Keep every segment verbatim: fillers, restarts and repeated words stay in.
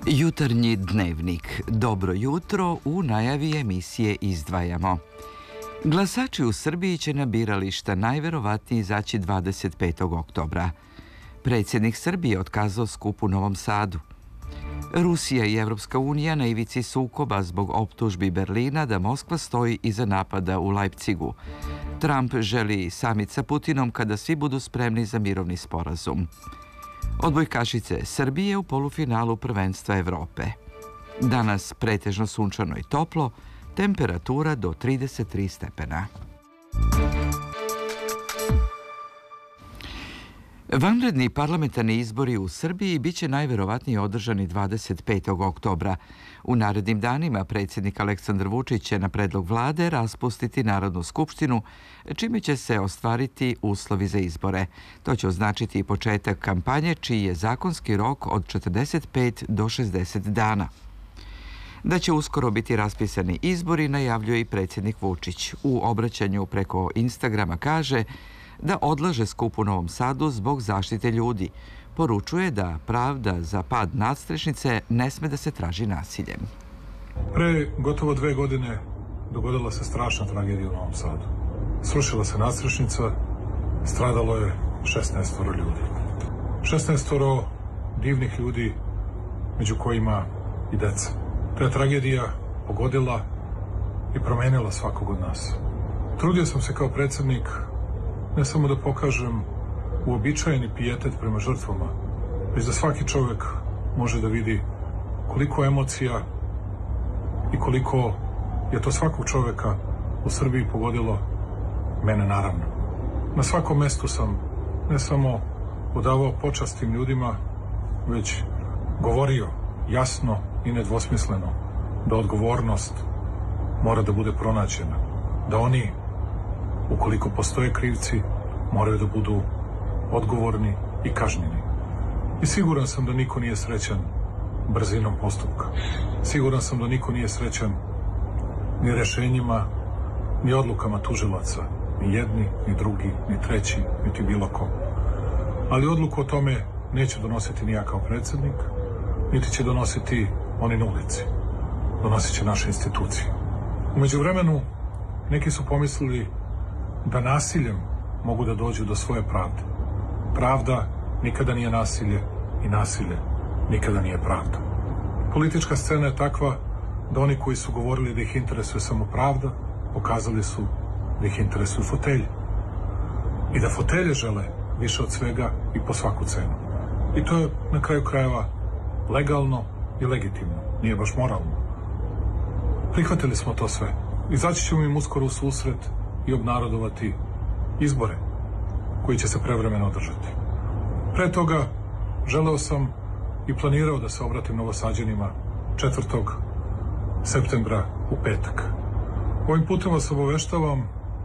Jutarnji dnevnik. Dobro jutro, u najavi emisije izdvajamo. Glasači u Srbiji će na birališta najverovatnije izaći dvadeset petog oktobra. Predsjednik Srbije otkazao skup u Novom Sadu. Rusija i Evropska unija na ivici sukoba zbog optužbi Berlina da Moskva stoji iza napada u Lajpcigu. Trump želi samit sa Putinom kada svi budu spremni za mirovni sporazum. Odbojkašice Srbije u polufinalu prvenstva Evrope. Danas pretežno sunčano i toplo, temperatura do trideset tri stepena. Vanredni parlamentarni izbori u Srbiji biće najverovatnije održani dvadeset petog oktobra. U narednim danima predsjednik Aleksandar Vučić će na predlog vlade raspustiti Narodnu skupštinu, čime će se ostvariti uslovi za izbore. To će označiti i početak kampanje, čiji je zakonski rok od četrdeset pet do šezdeset dana. Da će uskoro biti raspisani izbori, najavljuje i predsjednik Vučić. U obraćanju preko Instagrama kaže da odlaže skup u Novom Sadu zbog zaštite ljudi. Poručuje da pravda za pad nadstrešnice ne sme da se traži nasiljem. Pre gotovo dve godine dogodila se strašna tragedija u Novom Sadu. Srušila se nadstrešnica, stradalo je šesnaestoro ljudi. šesnaestoro divnih ljudi, među kojima i deca. Ta je tragedija pogodila i promenila svakog od nas. Trudio sam se kao predsjednik ne samo da pokažem uobičajeni pijetet prema žrtvama, već da svaki čovjek može da vidi koliko emocija i koliko je to svakog čovjeka u Srbiji pogodilo, mene naravno. Na svakom mestu sam ne samo odavao počast tim ljudima, već govorio jasno i nedvosmisleno da odgovornost mora da bude pronađena, da oni, ukoliko postoje krivci, moraju da budu odgovorni i kažnjeni. I siguran sam da niko nije srećan brzinom postupka. Siguran sam da niko nije srećan ni rešenjima, ni odlukama tužilaca, ni jedni, ni drugi, ni treći, niti bilo ko. Ali odluku o tome neću donositi ni ja kao predsjednik, niti će donositi oni na ulici. Donosit će naše institucije. U međuvremenu neki su pomislili da nasiljem mogu da dođu do svoje pravde. Pravda nikada nije nasilje i nasilje nikada nije pravda. Politička scena je takva da oni koji su govorili da ih interesuje samo pravda, pokazali su da ih interesuju fotelje. I da fotelje žele više od svega i po svaku cenu. I to je na kraju krajeva legalno i legitimno. Nije baš moralno. Prihvatili smo to sve. Izaći ćemo im uskoro u susret i obnarodovati izbore koji će se prevremeno održati. Pre toga želeo sam i planirao da se obratim Novosađanima četvrtog septembra u petak. Ovim putem vas obaveštavam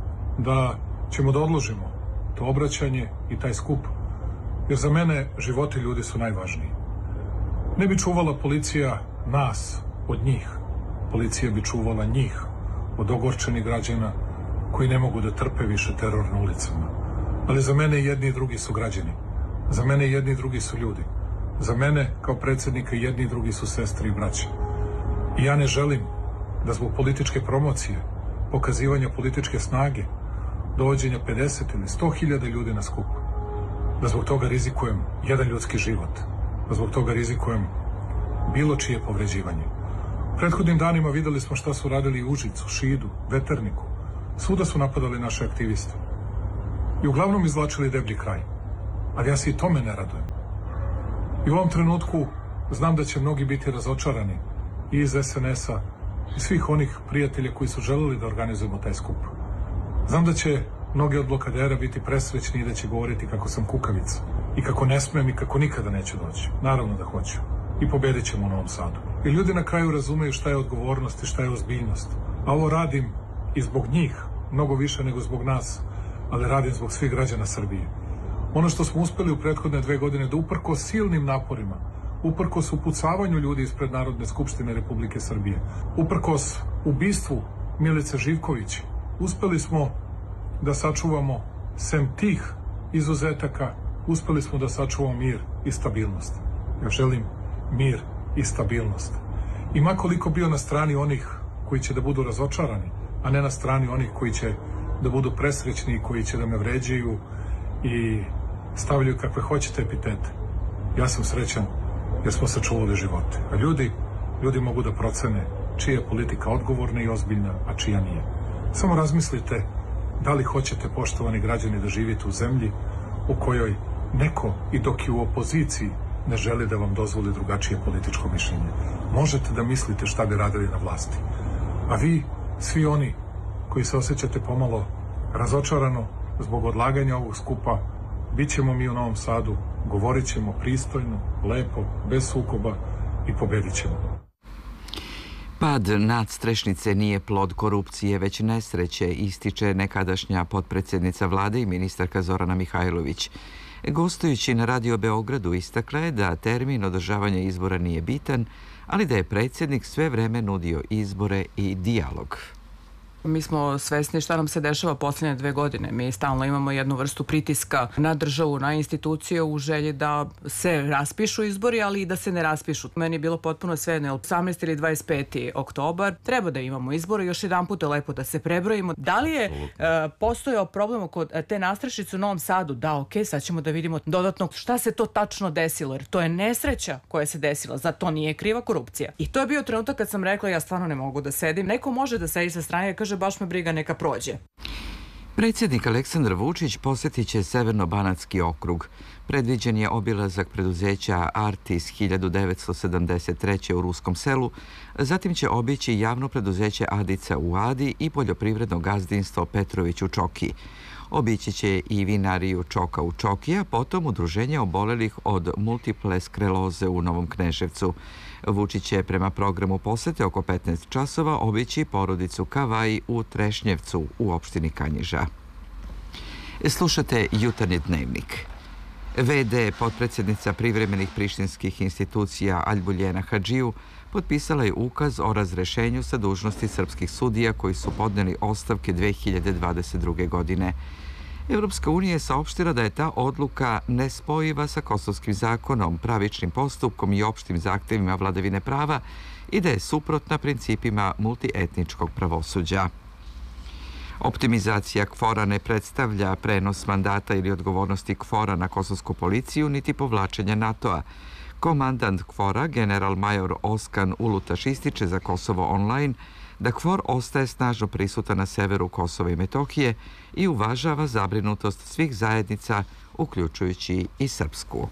da ćemo da odložimo to obraćanje i taj skup, jer za mene životi ljudi su najvažniji. Ne bi čuvala policija nas od njih. Policija bi čuvala njih od ogorčenih građana koji ne mogu da trpe više teror na ulicama. Ali za mene jedni i drugi su građani. Za mene jedni i drugi su ljudi. Za mene, kao predsjednika, jedni i drugi su sestre i braće. I ja ne želim da zbog političke promocije, pokazivanja političke snage, dovođenja pedeset ili sto hiljada ljudi na skup, da zbog toga rizikujem jedan ljudski život, da zbog toga rizikujem bilo čije povređivanje. Prethodnim danima videli smo šta su radili u Užicu, Šidu, Veterniku. Svuda su napadali naše aktiviste. I uglavnom izvlačili deblji kraj. Ali ja se i tome ne radujem. I u ovom trenutku znam da će mnogi biti razočarani i iz es en es-a i svih onih prijatelja koji su želeli da organizujemo taj skup. Znam da će mnogi od blokadera biti presrećni i da će govoriti kako sam kukavica i kako ne smem i kako nikada neću doći. Naravno da hoću. I pobedit ćemo u Novom Sadu. I ljudi na kraju razumeju šta je odgovornost i šta je ozbiljnost. A ovo radim i zbog njih, mnogo više nego zbog nas, ali radim zbog svih građana Srbije. Ono što smo uspeli u prethodne dve godine da uprkos silnim naporima, uprkos upucavanju ljudi ispred Narodne skupštine Republike Srbije, uprkos ubistvu Milice Živković, uspeli smo da sačuvamo sem tih izuzetaka, uspeli smo da sačuvamo mir i stabilnost. Ja želim mir i stabilnost. I makoliko bio na strani onih koji će da budu razočarani, a ne na strani onih koji će da budu presrećni i koji će da me vređaju i stavljaju kakve hoćete epitete. Ja sam srećan jer smo sačuvali živote. A ljudi, ljudi mogu da procene čija je politika odgovorna i ozbiljna, a čija nije. Samo razmislite da li hoćete, poštovani građani, da živite u zemlji u kojoj neko, i dok je u opoziciji, ne želi da vam dozvoli drugačije političko mišljenje. Možete da mislite šta bi radili na vlasti. A vi, svi oni koji se osjećate pomalo razočarano zbog odlaganja ovog skupa, bit ćemo mi u Novom Sadu, govorit ćemo pristojno, lepo, bez sukoba i pobedit ćemo. Pad nadstrešnice nije plod korupcije, već nesreće, ističe nekadašnja potpredsjednica vlade i ministarka Zorana Mihajlović. Gostujući na Radio Beogradu istakla je da termin održavanja izbora nije bitan, ali da je predsjednik sve vreme nudio izbore i dijalog. Mi smo svesni šta nam se dešava posljednje dve godine. Mi stalno imamo jednu vrstu pritiska na državu, na institucije u želji da se raspišu izbori, ali i da se ne raspišu. Meni je bilo potpuno svejedno, osamnaesti ili dvadeset peti oktobar, treba da imamo izbore, još jedan put je lepo da se prebrojimo. Da li je e, postojao problem kod te nadstrešnice u Novom Sadu? Da, ok, sad ćemo da vidimo dodatno šta se to tačno desilo, jer to je nesreća koja se desila, za to nije kriva korupcija. I to je bio trenutak kad sam rekla, ja stvarno ne mogu da sedim. Neko može da sedi sa strane i kaže, baš me briga, neka prođe. Predsjednik Aleksandar Vučić posjetit će Severno-Banatski okrug. Predviđen je obilazak preduzeća Artis hiljadu devetsto sedamdeset treće u Ruskom Selu, zatim će obići javno preduzeće Adica u Adi i poljoprivredno gazdinstvo Petrović u Čoki. Obići će i vinariju Čoka u Čoki, a potom udruženje obolelih od multiple skleroze u Novom Kneževcu. Vučić će prema programu posete oko petnaest časova obići porodicu Kavaj u Trešnjevcu u opštini Kanjiža. Slušate Jutarnji dnevnik. ve de potpredsjednica privremenih prištinskih institucija Albuljena Hadžiju potpisala je ukaz o razrešenju sa dužnosti srpskih sudija koji su podneli ostavke dve hiljade dvadeset druge. godine. Evropska unija je saopštila da je ta odluka nespojiva sa Kosovskim zakonom, pravičnim postupkom i opštim zahtevima vladavine prava i da je suprotna principima multietničkog pravosuđa. Optimizacija KFOR-a ne predstavlja prenos mandata ili odgovornosti KFOR-a na kosovsku policiju niti povlačenja NATO-a. Komandant KFOR-a, general major Oskan Ulutaš, ističe za Kosovo online da KFOR ostaje snažno prisutan na severu Kosova i Metohije i uvažava zabrinutost svih zajednica, uključujući i srpsku.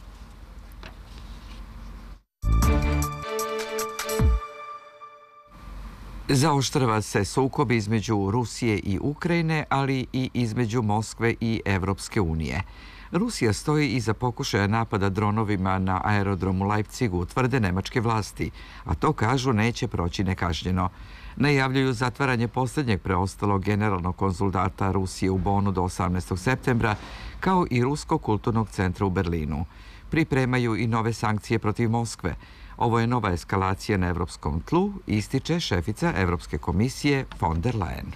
Zaoštrava se sukob između Rusije i Ukrajine, ali i između Moskve i Evropske unije. Rusija stoji iza pokušaja napada dronovima na aerodromu Leipzigu, tvrde nemačke vlasti, a to, kažu, neće proći nekažnjeno. Najavljuju zatvaranje posljednjeg preostalog generalnog konzulata Rusije u Bonu do osamnaestog septembra, kao i Ruskog kulturnog centra u Berlinu. Pripremaju i nove sankcije protiv Moskve. Ovo je nova eskalacija na evropskom tlu, ističe šefica Evropske komisije von der Leyen.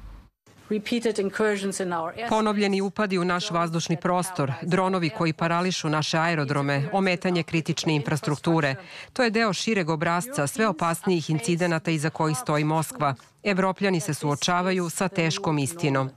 Ponovljeni upadi u naš vazdušni prostor, dronovi koji parališu naše aerodrome, ometanje kritične infrastrukture. To je deo šireg obrasca sve opasnijih incidenata iza kojih stoji Moskva. Evropljani se suočavaju sa teškom istinom.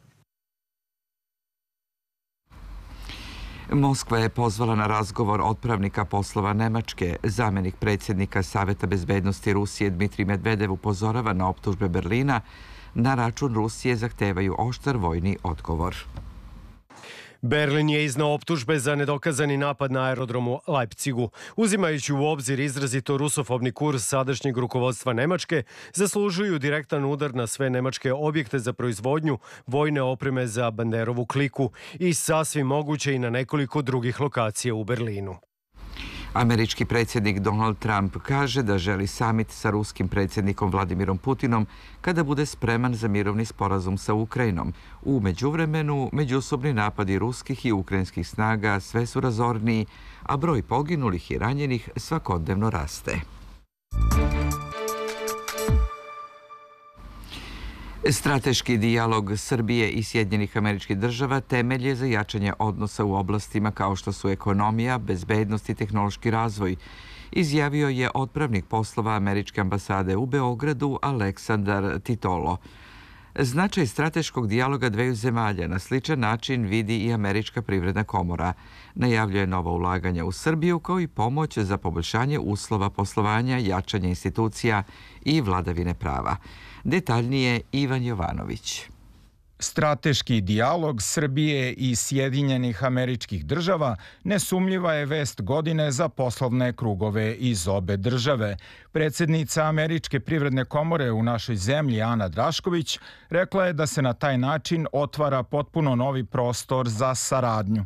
Moskva je pozvala na razgovor otpravnika poslova Nemačke. Zamenik predsjednika Saveta bezbednosti Rusije Dmitrij Medvedev upozorava na optužbe Berlina. Na račun Rusije zahtevaju oštar vojni odgovor. Berlin je iznao optužbe za nedokazani napad na aerodromu Leipzigu. Uzimajući u obzir izrazito rusofobni kurs sadašnjeg rukovodstva Nemačke, zaslužuju direktan udar na sve nemačke objekte za proizvodnju vojne opreme za Banderovu kliku i sasvim moguće i na nekoliko drugih lokacija u Berlinu. Američki predsjednik Donald Trump kaže da želi samit sa ruskim predsjednikom Vladimirom Putinom kada bude spreman za mirovni sporazum sa Ukrajinom. U međuvremenu, međusobni napadi ruskih i ukrajinskih snaga sve su razorniji, a broj poginulih i ranjenih svakodnevno raste. Strateški dijalog Srbije i Sjedinjenih Američkih Država temelj je za jačanje odnosa u oblastima kao što su ekonomija, bezbednost i tehnološki razvoj, izjavio je otpravnik poslova Američke ambasade u Beogradu Aleksandar Titolo. Značaj strateškog dijaloga dveju zemalja na sličan način vidi i Američka privredna komora. Najavljuje nova ulaganja u Srbiju kao i pomoć za poboljšanje uslova poslovanja, jačanje institucija i vladavine prava. Detaljnije Ivan Jovanović. Strateški dijalog Srbije i Sjedinjenih Američkih Država nesumljiva je vest godine za poslovne krugove iz obe države. Predsjednica Američke privredne komore u našoj zemlji, Ana Drašković, rekla je da se na taj način otvara potpuno novi prostor za saradnju.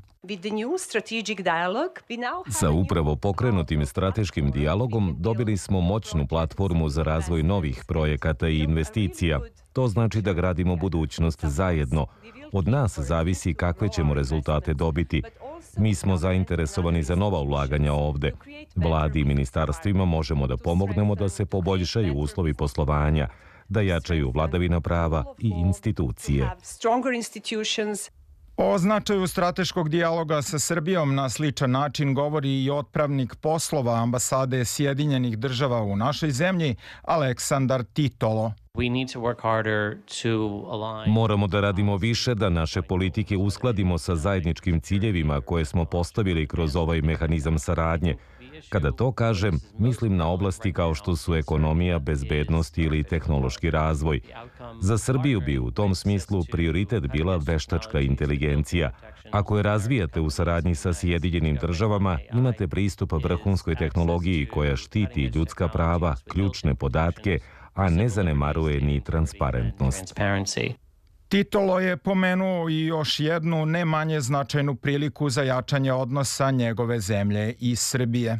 Sa upravo pokrenutim strateškim dijalogom dobili smo moćnu platformu za razvoj novih projekata i investicija. To znači da gradimo budućnost zajedno. Od nas zavisi kakve ćemo rezultate dobiti. Mi smo zainteresovani za nova ulaganja ovde. Vladi i ministarstvima možemo da pomognemo da se poboljšaju uslovi poslovanja, da jačaju vladavina prava i institucije. O značaju strateškog dijaloga sa Srbijom na sličan način govori i otpravnik poslova ambasade Sjedinjenih Država u našoj zemlji, Aleksandar Titolo. Moramo da radimo više da naše politike uskladimo sa zajedničkim ciljevima koje smo postavili kroz ovaj mehanizam saradnje. Kada to kažem, mislim na oblasti kao što su ekonomija, bezbednost ili tehnološki razvoj. Za Srbiju bi u tom smislu prioritet bila veštačka inteligencija. Ako je razvijate u saradnji sa Sjedinjenim Državama, imate pristup vrhunskoj tehnologiji koja štiti ljudska prava, ključne podatke, a ne zanemaruje ni transparentnost. Titolo je pomenuo i još jednu ne manje značajnu priliku za jačanje odnosa njegove zemlje i Srbije.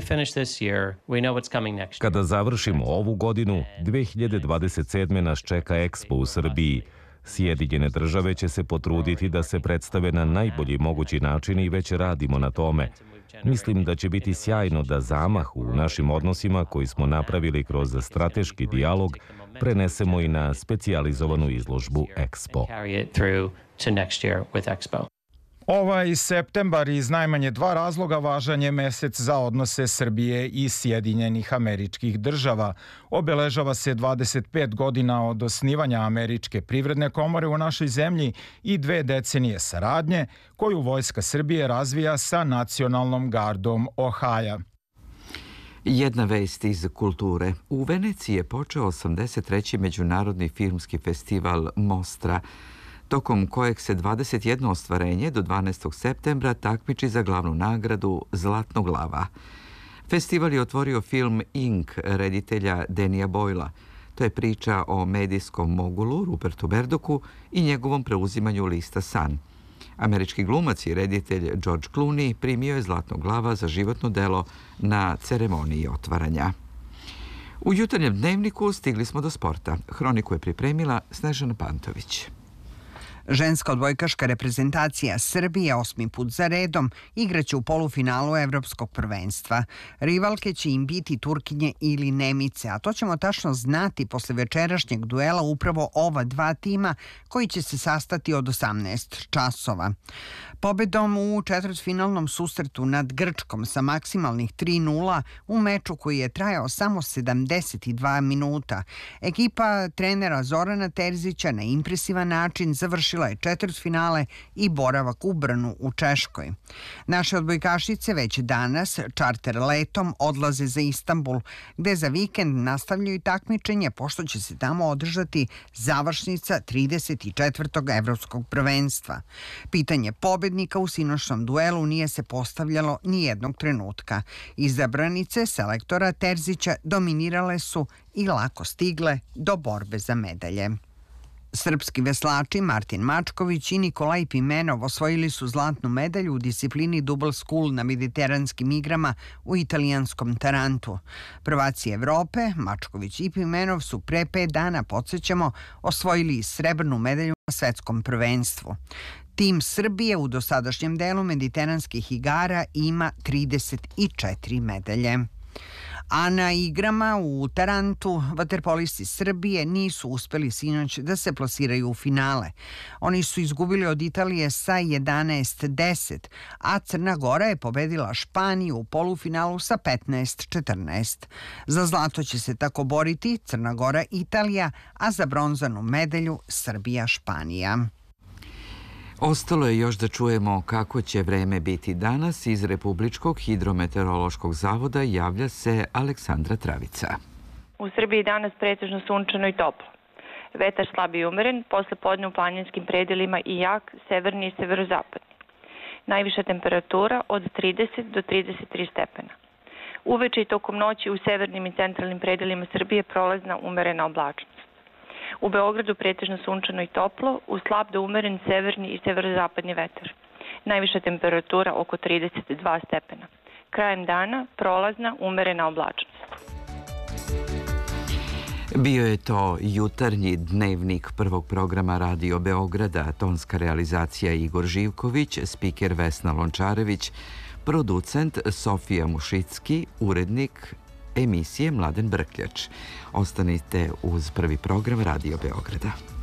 Kada završimo ovu godinu, dve hiljade dvadeset sedme nas čeka Expo u Srbiji. Sjedinjene Države će se potruditi da se predstave na najbolji mogući način i već radimo na tome. Mislim da će biti sjajno da zamah u našim odnosima koji smo napravili kroz strateški dijalog prenesemo i na specijalizovanu izložbu Expo. Ovaj septembar iz najmanje dva razloga važan je mesec za odnose Srbije i Sjedinjenih Američkih Država. Obeležava se dvadeset pet godina od osnivanja Američke privredne komore u našoj zemlji i dve decenije saradnje koju Vojska Srbije razvija sa Nacionalnom gardom Ohaja. Jedna vest iz kulture. U Veneciji je počeo osamdeset treći Međunarodni filmski festival Mostra, tokom kojeg se dvadeset jedno ostvarenje do dvanaestog septembra takmiči za glavnu nagradu Zlatnog lava. Festival je otvorio film Ink reditelja Denija Boyla. To je priča o medijskom mogulu Rupertu Murdochu i njegovom preuzimanju lista Sun. Američki glumac i reditelj George Clooney primio je Zlatnog lava za životno delo na ceremoniji otvaranja. U jutarnjem dnevniku stigli smo do sporta. Hroniku je pripremila Snežana Pantović. Ženska odbojkaška reprezentacija Srbije osmi put za redom igraće u polufinalu Evropskog prvenstva. Rivalke će im biti Turkinje ili Nemice, a to ćemo tačno znati posle večerašnjeg duela upravo ova dva tima koji će se sastati od osamnaest časova. Pobedom u četvrtfinalnom susretu nad Grčkom sa maksimalnih tri nula u meču koji je trajao samo sedamdeset dva minuta, ekipa trenera Zorana Terzića na impresivan način završila je četvrtfinale i boravak u Brnu u Češkoj. Naše odbojkašice već danas čarter letom odlaze za Istanbul, gde za vikend nastavljaju takmičenje pošto će se tamo održati završnica trideset četvrtog Evropskog prvenstva. Pitanje pobednika u sinoćnom duelu nije se postavljalo ni jednog trenutka. Izabranice selektora Terzića dominirale su i lako stigle do borbe za medalje. Srpski veslači Martin Mačković i Nikolaj Pimenov osvojili su zlatnu medalju u disciplini double scull na mediteranskim igrama u italijanskom Tarantu. Prvaci Evrope, Mačković i Pimenov, su pre pet dana, podsjećamo, osvojili srebrnu medalju na svetskom prvenstvu. Tim Srbije u dosadašnjem delu mediteranskih igara ima trideset četiri medalje. A na igrama u Tarantu vaterpolisti Srbije nisu uspeli sinoć da se plasiraju u finale. Oni su izgubili od Italije sa jedanaest deset, a Crna Gora je pobedila Španiju u polufinalu sa petnaest četrnaest. Za zlato će se tako boriti Crna Gora Italija, a za bronzanu medalju Srbija Španija. Ostalo je još da čujemo kako će vreme biti danas. Iz Republičkog hidrometeorološkog zavoda javlja se Aleksandra Travica. U Srbiji danas pretežno sunčano i toplo. Vetar slab i umeren, posle podne u planinskim predelima i jak, severni i severozapadni. Najviša temperatura od trideset do trideset tri stepena. Uveče i tokom noći u severnim i centralnim predelima Srbije prolazna umerena oblačnost. U Beogradu pretežno sunčano i toplo, uz slab do umeren severni i severozapadni vetar. Najviša temperatura oko trideset dva stepena. Krajem dana prolazna umerena oblačnost. Bio je to jutarnji dnevnik prvog programa Radio Beograda, tonska realizacija Igor Živković, spiker Vesna Lončarević, producent Sofija Mušicki, urednik emisije Mladen Brkljač. Ostanite uz prvi program Radio Beograda.